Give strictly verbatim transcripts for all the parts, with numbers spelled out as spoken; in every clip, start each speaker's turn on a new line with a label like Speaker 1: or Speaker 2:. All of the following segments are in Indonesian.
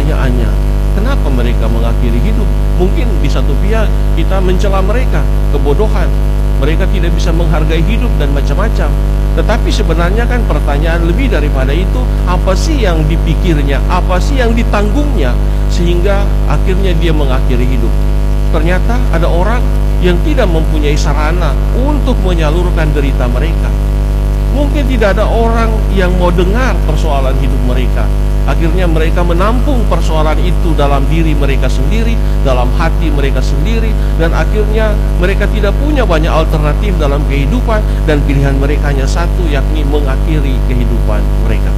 Speaker 1: pertanyaannya, kenapa mereka mengakhiri hidup? Mungkin di satu pihak kita mencela mereka, kebodohan, mereka tidak bisa menghargai hidup dan macam-macam. Tetapi sebenarnya kan pertanyaan lebih daripada itu, apa sih yang dipikirnya, apa sih yang ditanggungnya, sehingga akhirnya dia mengakhiri hidup. Ternyata ada orang yang tidak mempunyai sarana untuk menyalurkan derita mereka. Mungkin tidak ada orang yang mau dengar persoalan hidup mereka. Akhirnya mereka menampung persoalan itu dalam diri mereka sendiri, dalam hati mereka sendiri, dan akhirnya mereka tidak punya banyak alternatif dalam kehidupan, dan pilihan mereka hanya satu, yakni mengakhiri kehidupan mereka.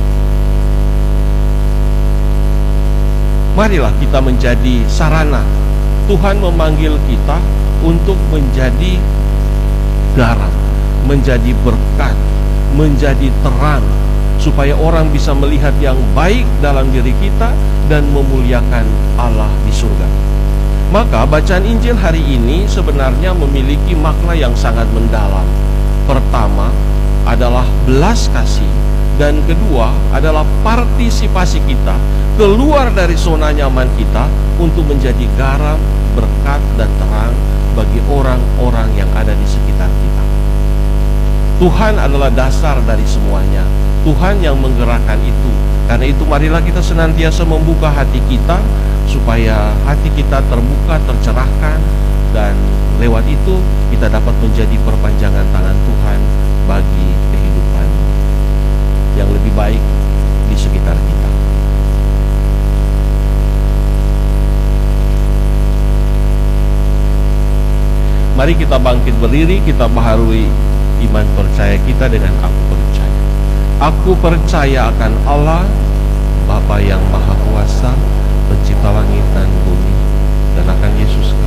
Speaker 1: Marilah kita menjadi sarana. Tuhan memanggil kita untuk menjadi garam, menjadi berkat, menjadi terang, supaya orang bisa melihat yang baik dalam diri kita dan memuliakan Allah di surga. Maka bacaan Injil hari ini sebenarnya memiliki makna yang sangat mendalam. Pertama adalah belas kasih, dan kedua adalah partisipasi kita keluar dari zona nyaman kita untuk menjadi garam, berkat, dan terang bagi orang-orang yang ada di sekitar kita. Tuhan adalah dasar dari semuanya. Tuhan yang menggerakkan itu. Karena itu marilah kita senantiasa membuka hati kita, supaya hati kita terbuka, tercerahkan, dan lewat itu kita dapat menjadi perpanjangan tangan Tuhan bagi kehidupan yang lebih baik di sekitar kita. Mari kita bangkit berdiri, kita baharui iman percaya kita dengan aku percaya. Aku percaya akan Allah, Bapa yang Maha Kuasa, Pencipta langit dan bumi, dan akan Yesus